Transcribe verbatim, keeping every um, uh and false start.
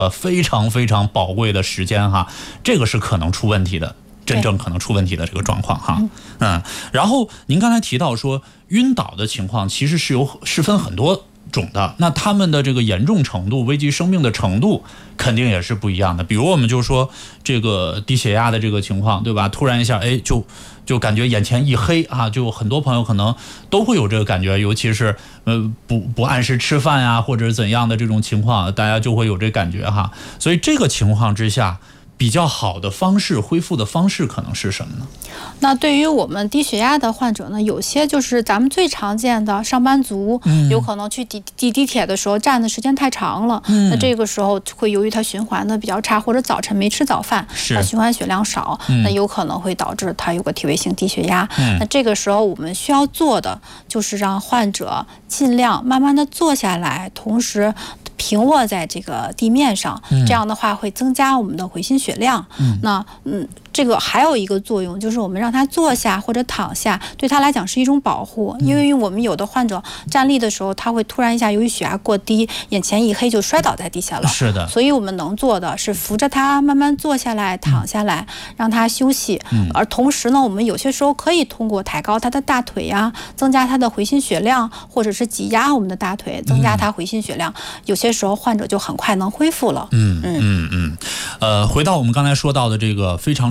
呃非常非常宝贵的时间哈，这个是可能出问题的。真正可能出问题的这个状况哈，嗯，然后您刚才提到说晕倒的情况其实是有是分很多种的，那他们的这个严重程度、危及生命的程度肯定也是不一样的。比如我们就说这个低血压的这个情况，对吧？突然一下，哎，就就感觉眼前一黑啊，就很多朋友可能都会有这个感觉，尤其是呃不不按时吃饭呀，或者是怎样的这种情况，大家就会有这感觉哈。所以这个情况之下，比较好的方式恢复的方式可能是什么呢？ 那对于我们低血压的患者呢，有些就是咱们最常见的上班族，嗯、有可能去抵抵地铁的时候站的时间太长了，嗯、那这个时候会由于他循环的比较差，或者早晨没吃早饭，他循环血量少，嗯、那有可能会导致他有个体位性低血压。嗯、那这个时候我们需要做的就是让患者尽量慢慢的坐下来，同时平卧在这个地面上，嗯、这样的话会增加我们的回心血量。嗯、那嗯，这个还有一个作用，就是我们让他坐下或者躺下，对他来讲是一种保护。因为我们有的患者站立的时候，他会突然一下由于血压过低，眼前一黑就摔倒在地下了。 是的， 所以我们能做的是扶着他慢慢坐下来、躺下来，让他休息。嗯、而同时呢，我们有些时候可以通过抬高他的大腿呀、啊，增加他的回心血量，或者是挤压我们的大腿，增加他回心血量。嗯、有些时候患者就很快能恢复了。 嗯嗯嗯，呃，回到我们刚才说到的这个非常